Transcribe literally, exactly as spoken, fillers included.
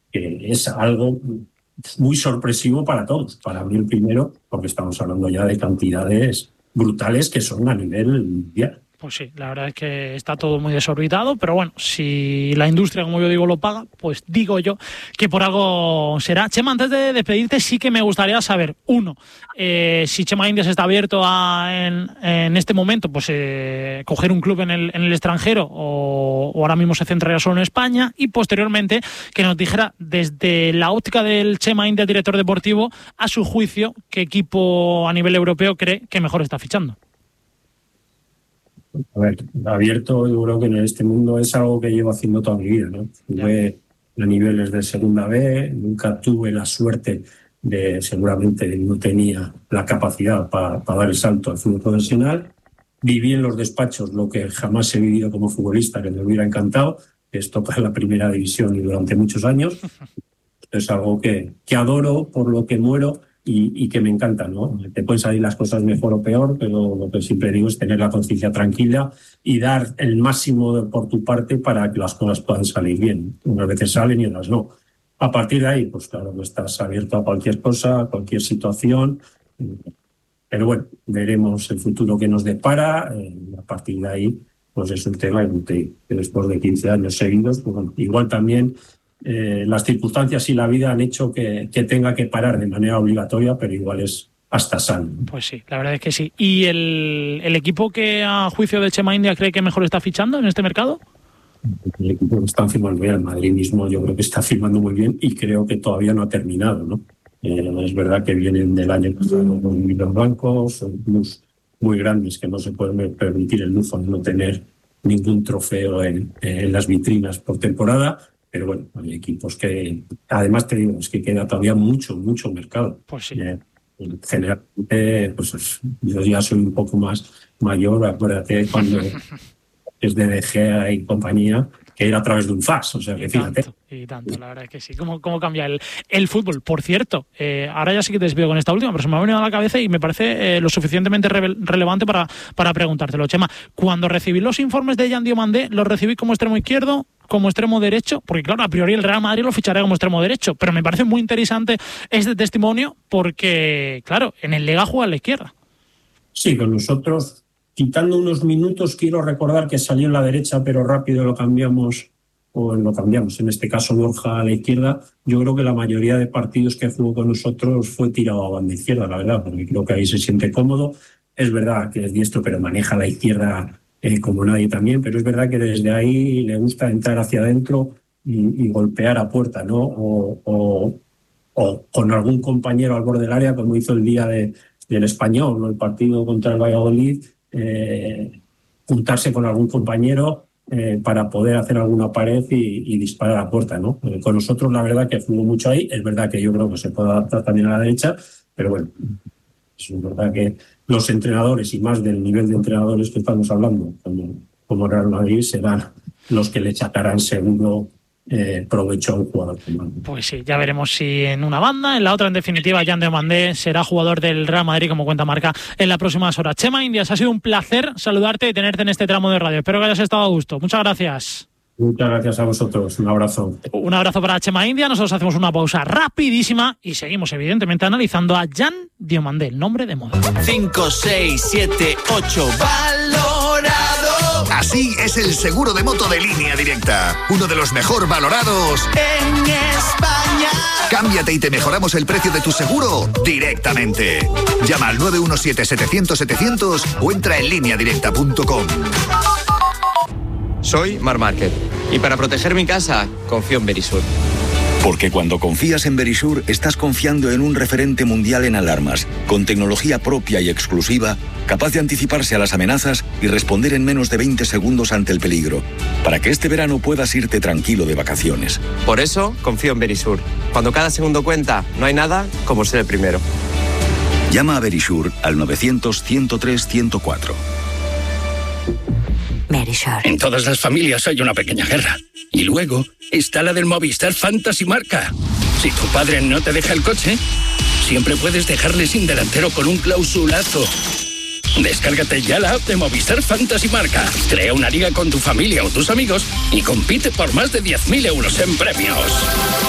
que es algo muy sorpresivo para todos. Para mí el primero, porque estamos hablando ya de cantidades brutales que son a nivel mundial. Pues sí, la verdad es que está todo muy desorbitado, pero bueno, si la industria, como yo digo, lo paga, pues digo yo que por algo será. Chema, antes de despedirte, sí que me gustaría saber, uno, eh, si Chema Indias está abierto a, en, en este momento, pues eh, coger un club en el, en el extranjero o, o ahora mismo se centraría solo en España, y posteriormente que nos dijera desde la óptica del Chema Indias, director deportivo, a su juicio, qué equipo a nivel europeo cree que mejor está fichando. A ver, abierto, yo creo que en este mundo es algo que llevo haciendo toda mi vida, ¿no? Jugué a niveles de segunda B, nunca tuve la suerte de, seguramente no tenía la capacidad para, para dar el salto al fútbol profesional. Viví en los despachos lo que jamás he vivido como futbolista, que me hubiera encantado, que es tocar la primera división y durante muchos años. Es algo que, que adoro, por lo que muero. Y, y que me encanta, ¿no? Te pueden salir las cosas mejor o peor, pero lo que siempre digo es tener la conciencia tranquila y dar el máximo de, por tu parte para que las cosas puedan salir bien. Unas veces salen y otras no. A partir de ahí, pues claro, que estás abierto a cualquier cosa, a cualquier situación. Pero bueno, veremos el futuro que nos depara. Eh, a partir de ahí, pues es un tema que después de quince años seguidos, pues bueno, igual también Eh, las circunstancias y la vida han hecho que, que tenga que parar de manera obligatoria, pero igual es hasta sano. Pues sí, la verdad es que sí. ¿Y el, el equipo que a juicio de Chema India cree que mejor está fichando en este mercado? El equipo que está firmando bien, el Madrid mismo yo creo que está firmando muy bien y creo que todavía no ha terminado, ¿no? Eh, es verdad que vienen del año pasado con libros blancos, son clubes muy grandes que no se pueden permitir el lujo de no tener ningún trofeo en, en las vitrinas por temporada. Pero bueno, hay equipos que, además te digo, es que queda todavía mucho, mucho mercado. Pues sí. Eh, generalmente, pues yo ya soy un poco más mayor, acuérdate cuando es de De Gea y compañía, que era a través de un fax, o sea que y fíjate. Tanto, y tanto, la verdad es que sí. ¿Cómo, cómo cambia el, el fútbol? Por cierto, eh, ahora ya sí que te despido con esta última, pero se me ha venido a la cabeza y me parece eh, lo suficientemente re- relevante para, para preguntártelo, Chema. Cuando recibí los informes de Yan Diomandé, ¿los recibí como extremo izquierdo, como extremo derecho? Porque claro, a priori el Real Madrid lo fichará como extremo derecho, pero me parece muy interesante este testimonio porque, claro, en el Lega juega a la izquierda. Sí, con nosotros, quitando unos minutos, quiero recordar que salió en la derecha, pero rápido lo cambiamos, o lo cambiamos, en este caso Borja a la izquierda. Yo creo que la mayoría de partidos que jugó con nosotros fue tirado a banda izquierda, la verdad, porque creo que ahí se siente cómodo. Es verdad que es diestro, pero maneja la izquierda Eh, como nadie también, pero es verdad que desde ahí le gusta entrar hacia adentro y, y golpear a puerta, ¿no? O, o, o con algún compañero al borde del área, como hizo el día de, del Español, ¿no? El partido contra el Valladolid, eh, juntarse con algún compañero eh, para poder hacer alguna pared y, y disparar a puerta, ¿no? Eh, con nosotros la verdad que jugó mucho ahí, es verdad que yo creo que se puede adaptar también a la derecha, pero bueno, es verdad que los entrenadores, y más del nivel de entrenadores que estamos hablando, como, como Real Madrid, serán los que le sacarán seguro eh, provecho a un jugador. Pues sí, ya veremos si en una banda, en la otra, en definitiva, Yan Diomandé será jugador del Real Madrid, como cuenta Marca, en las próximas horas. Chema Indias, ha sido un placer saludarte y tenerte en este tramo de radio. Espero que hayas estado a gusto. Muchas gracias. Muchas gracias a vosotros. Un abrazo. Un abrazo para Chema India. Nosotros hacemos una pausa rapidísima y seguimos, evidentemente, analizando a Yan Diomandé, el nombre de moda. cinco, seis, siete, ocho. ¡Valorado! Así es el seguro de moto de Línea Directa. Uno de los mejor valorados en España. Cámbiate y te mejoramos el precio de tu seguro directamente. Llama al nueve uno siete, setecientos, setecientos o entra en línea directa punto com. Soy Mar Márquez y para proteger mi casa confío en Verisur. Porque cuando confías en Verisur estás confiando en un referente mundial en alarmas, con tecnología propia y exclusiva, capaz de anticiparse a las amenazas y responder en menos de veinte segundos ante el peligro, para que este verano puedas irte tranquilo de vacaciones. Por eso confío en Verisur. Cuando cada segundo cuenta, no hay nada como ser el primero. Llama a Verisur al novecientos, ciento tres, ciento cuatro. Verisur. En todas las familias hay una pequeña guerra. Y luego está la del Movistar Fantasy Marca. Si tu padre no te deja el coche, siempre puedes dejarle sin delantero con un clausulazo. Descárgate ya la app de Movistar Fantasy Marca. Crea una liga con tu familia o tus amigos y compite por más de diez mil euros en premios.